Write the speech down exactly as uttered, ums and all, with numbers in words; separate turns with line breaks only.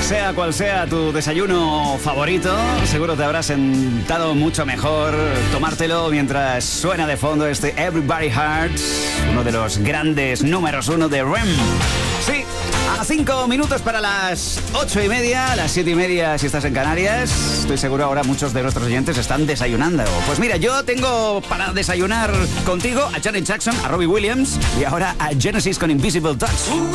Sea cual sea tu desayuno favorito, seguro te habrá sentado mucho mejor tomártelo mientras suena de fondo este Everybody Hurts, uno de los grandes números uno de R E M. Sí, a cinco minutos para las ocho y media, las siete y media si estás en Canarias. Estoy seguro ahora muchos de nuestros oyentes están desayunando. Pues mira, yo tengo para desayunar contigo a Janet Jackson, a Robbie Williams y ahora a Genesis con Invisible Touch.